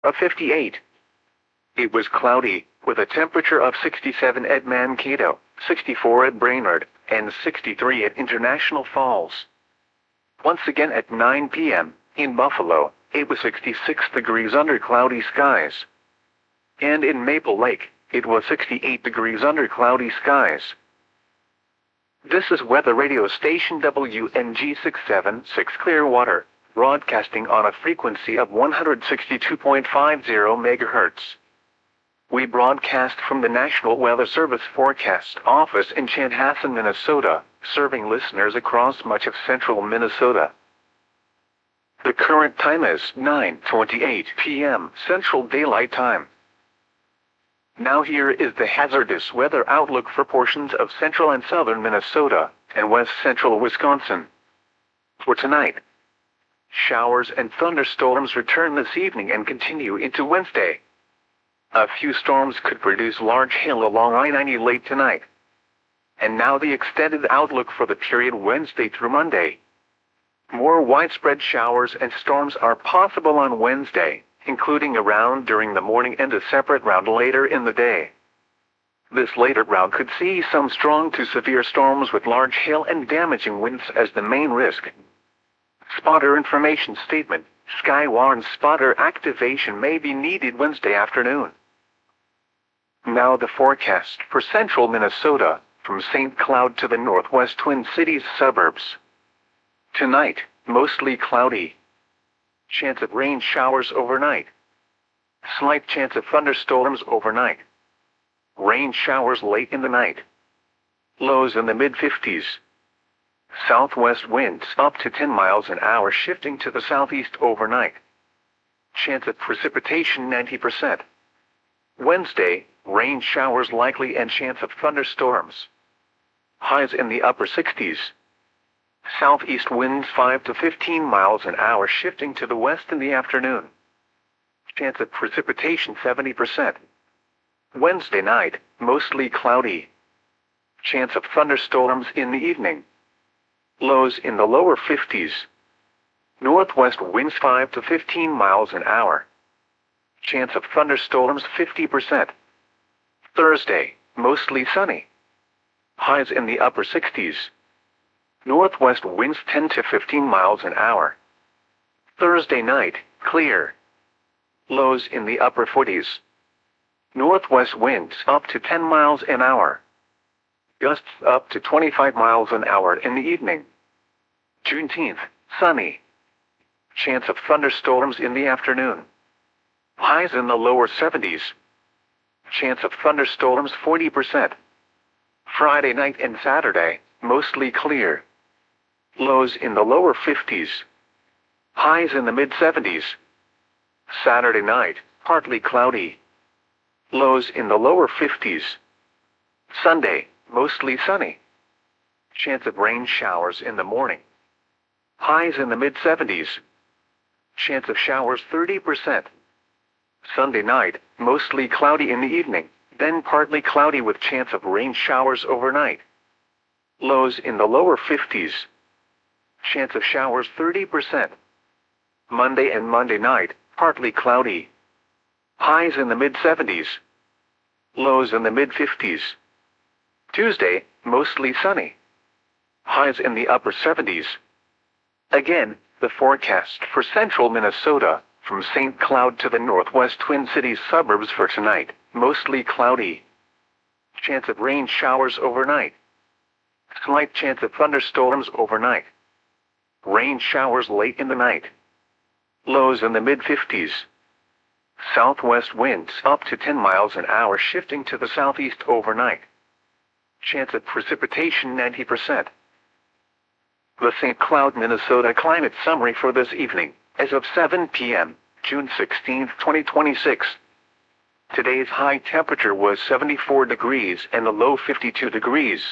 of 58. It was cloudy, with a temperature of 67 at Mankato, 64 at Brainerd, and 63 at International Falls. Once again at 9 p.m., in Buffalo, it was 66 degrees under cloudy skies. And in Maple Lake, it was 68 degrees under cloudy skies. This is weather radio station WNG 676 Clearwater, broadcasting on a frequency of 162.50 MHz. We broadcast from the National Weather Service Forecast Office in Chanhassen, Minnesota, serving listeners across much of central Minnesota. The current time is 9:28 p.m. Central Daylight Time. Now here is the hazardous weather outlook for portions of central and southern Minnesota and west central Wisconsin. For tonight, showers and thunderstorms return this evening and continue into Wednesday. A few storms could produce large hail along I-90 late tonight. And now the extended outlook for the period Wednesday through Monday. More widespread showers and storms are possible on Wednesday, including a round during the morning and a separate round later in the day. This later round could see some strong to severe storms with large hail and damaging winds as the main risk. Spotter information statement: Skywarn spotter activation may be needed Wednesday afternoon. Now the forecast for central Minnesota, from St. Cloud to the northwest Twin Cities suburbs. Tonight, mostly cloudy. Chance of rain showers overnight. Slight chance of thunderstorms overnight. Rain showers late in the night. Lows in the mid-50s. Southwest winds up to 10 miles an hour shifting to the southeast overnight. Chance of precipitation 90%. Wednesday, rain showers likely and chance of thunderstorms. Highs in the upper 60s. Southeast winds 5 to 15 miles an hour shifting to the west in the afternoon. Chance of precipitation 70%. Wednesday night, mostly cloudy. Chance of thunderstorms in the evening. Lows in the lower 50s. Northwest winds 5 to 15 miles an hour. Chance of thunderstorms 50%. Thursday, mostly sunny. Highs in the upper 60s. Northwest winds 10 to 15 miles an hour. Thursday night, clear. Lows in the upper 40s. Northwest winds up to 10 miles an hour. Gusts up to 25 miles an hour in the evening. Juneteenth, sunny. Chance of thunderstorms in the afternoon. Highs in the lower 70s. Chance of thunderstorms 40%. Friday night and Saturday, mostly clear. Lows in the lower 50s. Highs in the mid-70s. Saturday night, partly cloudy. Lows in the lower 50s. Sunday, mostly sunny. Chance of rain showers in the morning. Highs in the mid-70s. Chance of showers 30%. Sunday night, mostly cloudy in the evening, then partly cloudy with chance of rain showers overnight. Lows in the lower 50s. Chance of showers 30%. Monday and Monday night, partly cloudy. Highs in the mid-70s. Lows in the mid-50s. Tuesday, mostly sunny. Highs in the upper 70s. Again, the forecast for central Minnesota, from St. Cloud to the northwest Twin Cities suburbs for tonight, mostly cloudy. Chance of rain showers overnight. Slight chance of thunderstorms overnight. Rain showers late in the night. Lows in the mid-50s. Southwest winds up to 10 miles an hour shifting to the southeast overnight. Chance of precipitation 90%. The St. Cloud, Minnesota climate summary for this evening, as of 7 p.m., June 16, 2026. Today's high temperature was 74 degrees and the low 52 degrees.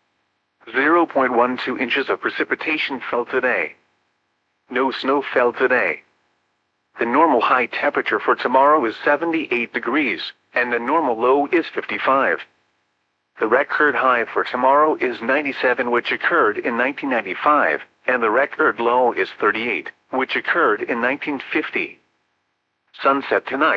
0.12 inches of precipitation fell today. No snow fell today. The normal high temperature for tomorrow is 78 degrees, and the normal low is 55. The record high for tomorrow is 97, which occurred in 1995, and the record low is 38, which occurred in 1950. Sunset tonight.